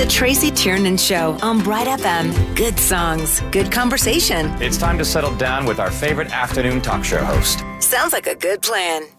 The Tracy Tiernan Show on Bright FM. Good songs, good conversation. It's time to settle down with our favorite afternoon talk show host. Sounds like a good plan.